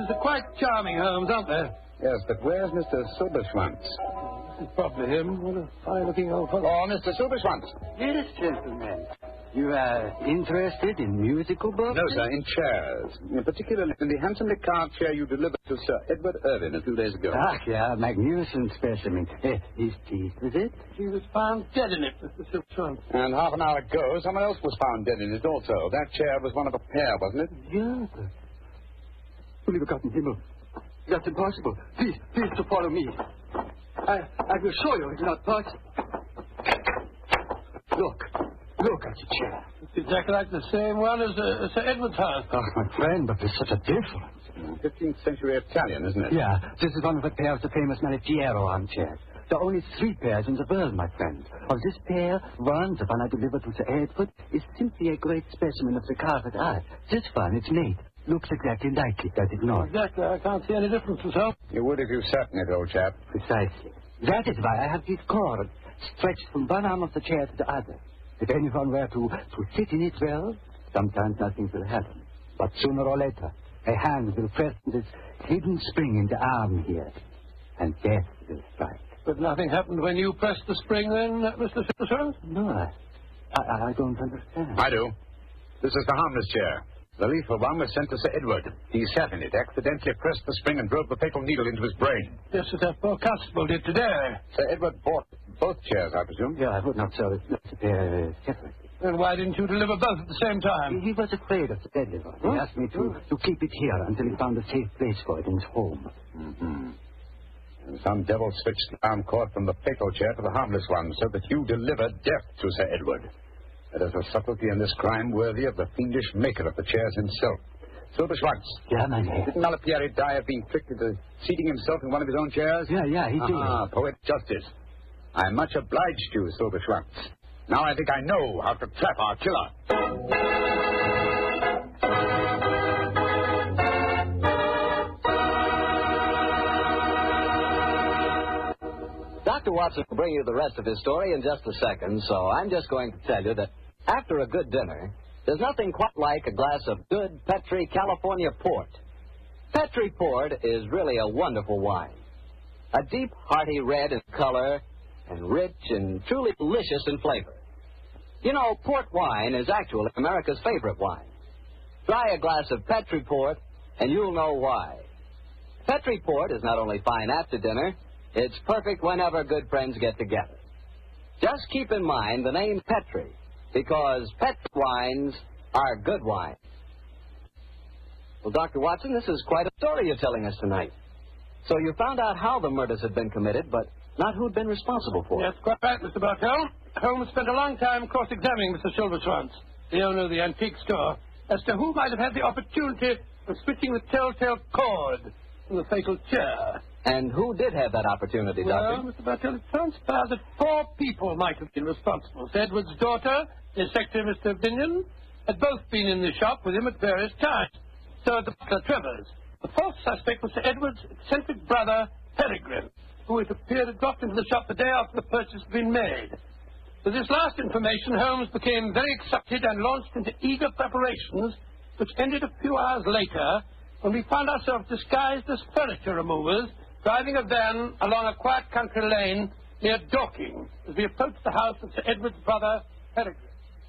horses are quite charming, Holmes, aren't they? Yes, but where's Mr. Silberschwanz? This is probably him. What a fine-looking old fellow. Oh, Mr. Silberschwanz. Yes, gentlemen. You are interested in musical books? No, sir, in chairs. Particularly in the handsomely carved chair you delivered to Sir Edward Irving a few days ago. Ah, yeah, magnificent specimen. His teeth, is it? He was found dead in it, Mr. Silverschwanz. And half an hour ago, someone else was found dead in it also. That chair was one of a pair, wasn't it? Yeah, but... Holy forgotten Himmel. That's impossible. Please to follow me. I will show you it's not possible. Look at the chair. It's exactly like the same one as Sir Edward's house. Oh, my friend, but there's such a difference. 15th century Italian, isn't it? Yeah, this is one of the pair of the famous Malipiero armchairs. There are only 3 pairs in the world, my friend. Of this pair, one, the one I delivered to Sir Edward, is simply a great specimen of the carved art. This one, it's made. Looks exactly like it, does it not? Exactly. I can't see any difference, Holmes. You would if you sat in it, old chap. Precisely. That is why I have these cords stretched from one arm of the chair to the other. If anyone were to sit in it, well, sometimes nothing will happen. But sooner or later, a hand will press this hidden spring in the arm here, and death will strike. But nothing happened when you pressed the spring then, Mr. Silverschwanz? No, I don't understand. I do. This is the harmless chair. The lethal one was sent to Sir Edward. He sat in it, accidentally pressed the spring and drove the fatal needle into his brain. Just as that poor constable did today. Sir Edward bought both chairs, I presume? Yeah, I would not sell it separately. Then why didn't you deliver both at the same time? He was afraid of the deadly one. He asked me to keep it here until he found a safe place for it in his home. Mm-hmm. And some devil switched the arm cord from the fatal chair to the harmless one so that you delivered death to Sir Edward. There is a subtlety in this crime worthy of the fiendish maker of the chairs himself. Silberschwanz. Yeah, my name. Didn't Malipieri die of being tricked into seating himself in one of his own chairs? Yeah, he did. Ah, poet justice. I'm much obliged to you, Silberschwanz. Now I think I know how to trap our killer. Dr. Watson will bring you the rest of his story in just a second, so I'm just going to tell you that after a good dinner, there's nothing quite like a glass of good Petri California port. Petri port is really a wonderful wine. A deep, hearty red in color and rich and truly delicious in flavor. You know, port wine is actually America's favorite wine. Try a glass of Petri port, and you'll know why. Petri port is not only fine after dinner, it's perfect whenever good friends get together. Just keep in mind the name Petri, because Petri wines are good wines. Well, Dr. Watson, this is quite a story you're telling us tonight. So you found out how the murders had been committed, but not who'd been responsible for it. Yes, quite right, Mr. Bartell. Holmes spent a long time cross-examining Mr. Silverschwanz, the owner of the antique store, as to who might have had the opportunity of switching the telltale cord from the fatal chair. And who did have that opportunity, Doctor? Well, Mr. Bartell, it transpired that 4 people might have been responsible. Sir Edward's daughter, his secretary, Mr. Binion, had both been in the shop with him at various times. So had the butler, Travers. The 4th suspect was Sir Edward's eccentric brother, Peregrine, who it appeared had dropped into the shop the day after the purchase had been made. With this last information, Holmes became very excited and launched into eager preparations, which ended a few hours later when we found ourselves disguised as furniture removers, driving a van along a quiet country lane near Dorking as we approached the house of Sir Edward's brother, Peregrine.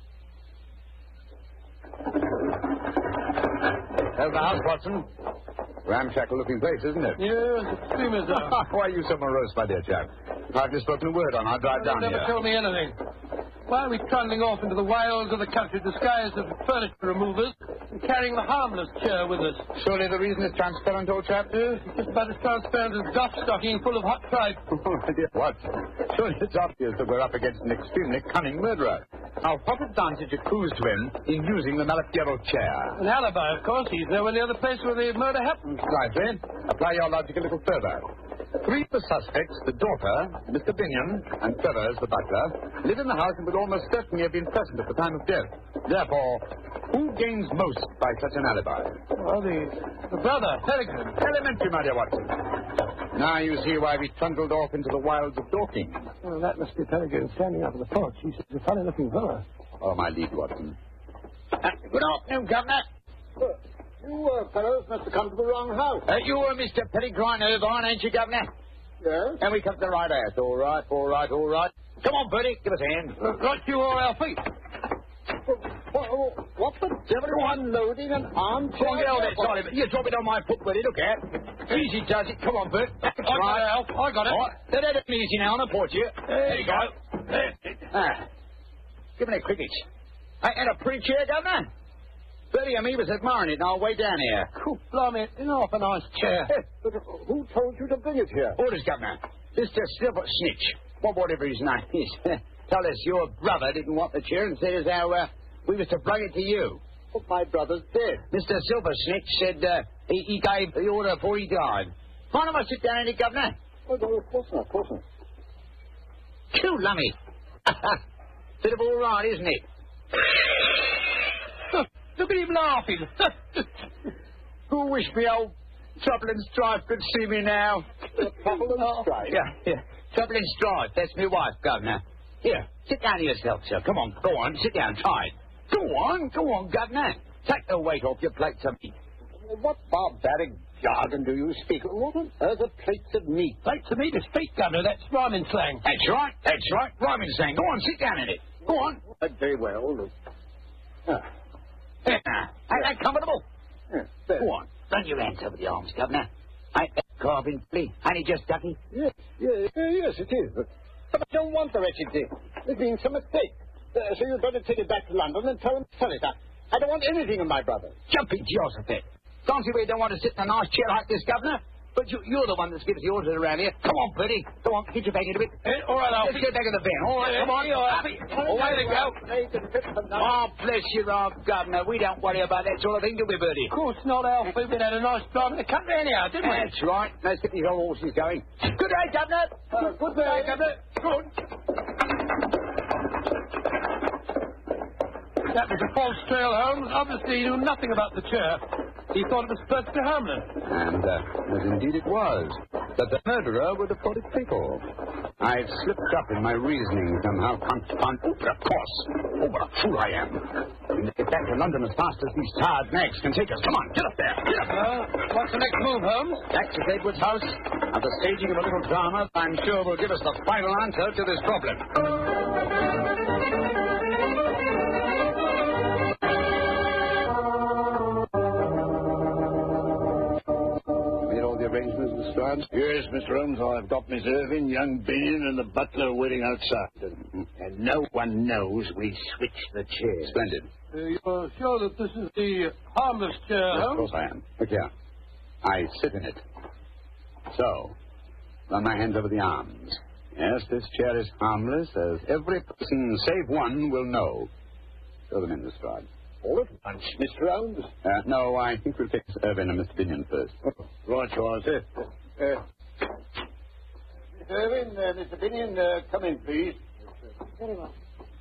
There's the house, Watson. Ramshackle-looking place, isn't it? Yes, extremely so. Why are you so morose, my dear chap? If I've just spoken a word on, I'll drive down They here. never told me anything. Why are we trundling off into the wilds of the country disguised as furniture removers and carrying the harmless chair with us? Surely the reason is transparent, old chap? Yes, it's just about as transparent as Dutch stocking full of hot tripe. Oh, my dear Watson. Surely it's obvious that we're up against an extremely cunning murderer. Now, what advantage accrues to him in using the Malipiero chair? An alibi, of course. He's nowhere near the place where the murder happened. Rightly. Apply your logic a little further. 3 of the suspects, the daughter, Mr. Binion, and Travers, the butler, live in the house and would almost certainly have been present at the time of death. Therefore, who gains most by such an alibi? Well, the brother, Peregrine. Elementary, my dear Watson. Now you see why we trundled off into the wilds of Dorking. Well, that must be Peregrine standing up on the porch. He's a funny-looking fellow. Oh, my lead, Watson. Good afternoon, Governor. You fellows must have come to the wrong house. You were Mr. Pettigrew Irvine, ain't you, Governor? Yes? And we come to the right house. All right. Come on, Bertie, give us a hand. Right you are, Alfie. What the devil are you unloading an armchair? Come on, get on there, sorry, but you drop it on my foot, Bertie, look out. Easy does it. Come on, Bert. I got it, Alf. I got it. All right. Let it easy now, on the porch here. There you go. Give me a cricket. Ain't a pretty chair, Governor? Bertie and me was admiring it on our way down here. Oh, blimey, it's half a nice chair. But who told you to bring it here? Orders, Governor. Mr. Silver Snitch, whatever his name is, told us your brother didn't want the chair and said as how we was to bring it to you. Well, my brother's dead. Mr. Silver Snitch said he gave the order before he died. Mind if I sit down in it, Governor? Oh, no, of course not, Cool, lummy. Bit of all right, isn't it? Look at him laughing. Who wish me old Trouble and Strife could see me now? Trouble and Strife? Yeah. Trouble and Strife, that's my wife, Governor. Here, sit down yourself, sir. Come on, go on, sit down, try it. Go on, Governor. Take the weight off your plates of meat. What barbaric jargon do you speak? What on earth are plates of meat? Plates of meat to speak, Governor. That's rhyming slang. That's right. Rhyming saying. Go on, sit down in it. Go on. Very well. Ain't that comfortable? Yes, Go on. Run your hands over the arms, Governor. Ain't that carving flea? Ain't it just ducky? Yes, it is. But I don't want the wretched thing. There's been some mistake. So you'd better take it back to London and tell them to sell it. I don't want anything of my brother. Jumpy Joseph. Don't see where you don't want to sit in a nice chair like this, Governor. But you're the one that gives the orders around here. Come on, Bertie. Go on, get your back into it. All right, Alfie. Let's get back in the van. All right, come on. Away to go. Oh, bless you, Governor. We don't worry about that sort of thing, do we, Bertie? Of course not, Alfie. We had a nice drive in the country anyhow, didn't we? That's right. Let's get these old horses going. Good day, Governor. Good day, Governor. Good. That was a false trail, Holmes. Obviously, he knew nothing about the chair. He thought it was perfectly harmless. And as indeed it was, that the murderer would have thought it fatal. I've slipped up in my reasoning somehow. Of course. Oh, what a fool I am. I'm going to get back to London as fast as these tired nags can take us. Come on, get up there. Get up. What's the next move, Holmes? Back to Edward's house, and the staging of a little drama I'm sure will give us the final answer to this problem. Arrangements, Mr. Strand? Yes, Mr. Holmes, I've got Miss Irving, young Binion, and the butler waiting outside. And no one knows we switched the chairs. Splendid. You're sure that this is the harmless chair, Yes, of Holmes? course I am. Look here. I sit in it. So, run my hands over the arms. Yes, this chair is harmless, as every person save one will know. Show them in, Mr. Strand. All at once, Mr. Holmes? No, I think we'll take Miss Irving and Mr. Binion first. Right, Charles. Miss Irving, Mr. Binion, come in, please. Very well.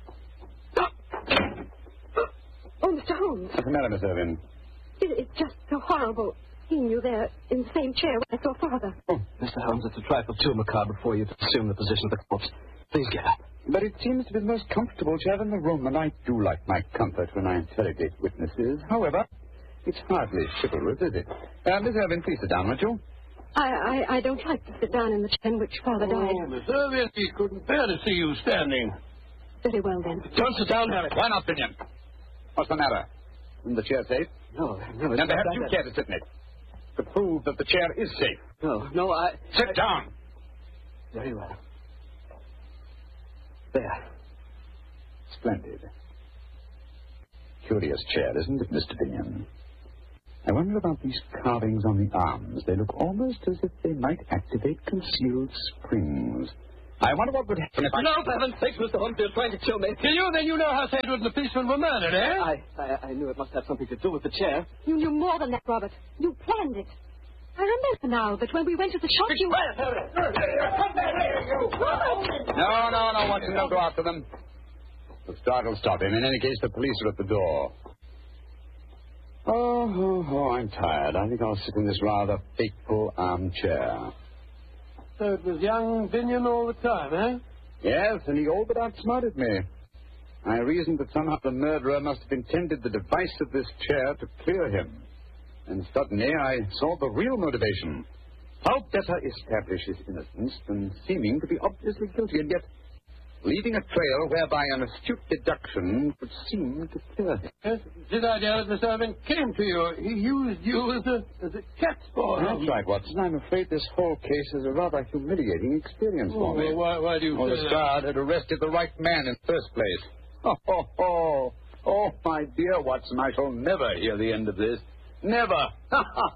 Oh, Mr. Holmes, What's the matter, Miss Irving? it's just so horrible seeing you there in the same chair with your father. Oh, Mr. Holmes, it's a trifle too macabre for you to assume the position of the corpse. Please get up. But it seems to be the most comfortable chair in the room, and I do like my comfort when I interrogate witnesses. However, it's hardly chivalrous, is it? Miss Irving, please sit down, won't you? I don't like to sit down in the chair in which father died. Oh, Miss Irving, he couldn't bear to see you standing. Very well, then. Don't sit down, Harry. Why not, Binion? What's the matter? Isn't the chair safe? No, Then perhaps you care to sit in it. To prove that the chair is safe. No, Sit down. Very well. There. Splendid. Curious chair, isn't it, Mr. Binion? I wonder about these carvings on the arms. They look almost as if they might activate concealed springs. I wonder what would happen if I... No, for heaven's sakes, Mr. Holmes, you're trying to kill me. Then you know how Edward and the policeman were murdered, eh? I knew it must have something to do with the chair. You knew more than that, Robert. You planned it. I remember now that when we went to the shop, you... No, Watson, don't go after them. The strike will stop him. In any case, the police are at the door. Oh, I'm tired. I think I'll sit in this rather fateful armchair. So it was young Binion all the time, eh? Yes, and he all but outsmarted me. I reasoned that somehow the murderer must have intended the device of this chair to clear him. And suddenly I saw the real motivation. How better establish his innocence than seeming to be obviously guilty and yet leaving a trail whereby an astute deduction would seem to clear him. Yes, this idea that Mr. Irving came to you. He used you as a cat's paw. That's right, Watson. I'm afraid this whole case is a rather humiliating experience for me. Well, why do you say that? Lestrade had arrested the right man in the first place. Oh, my dear Watson, I shall never hear the end of this. Never.